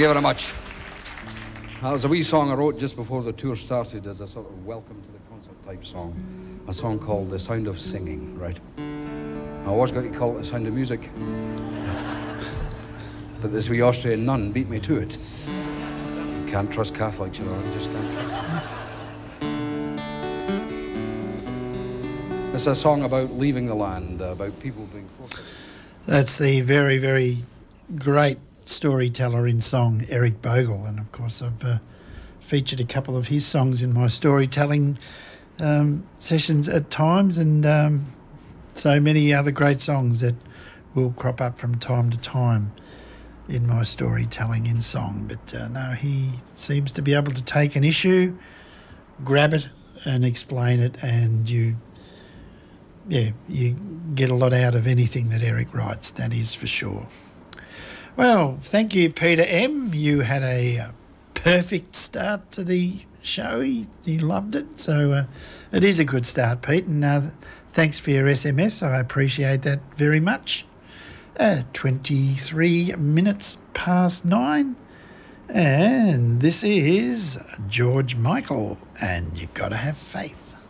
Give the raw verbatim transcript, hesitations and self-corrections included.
you very much. That was a wee song I wrote just before the tour started as a sort of welcome to the concert type song. A song called The Sound of Singing, right? I was going to call it The Sound of Music. But this wee Austrian nun beat me to it. You can't trust Catholics, you know, you just can't trust them. It's a song about leaving the land, uh, about people being forced. That's the very, very great storyteller in song, Eric Bogle. And, of course, I've uh, featured a couple of his songs in my storytelling um, sessions at times, and um, so many other great songs that will crop up from time to time in my storytelling in song. But uh, no, he seems to be able to take an issue, grab it and explain it, and you, yeah, you get a lot out of anything that Eric writes, that is for sure. Well, thank you, Peter M. You had a uh, perfect start to the show. He, he loved it. So uh, it is a good start, Pete. And uh, thanks for your S M S. I appreciate that very much. Uh, twenty-three minutes past nine. And this is George Michael. And You Gotta Have Faith.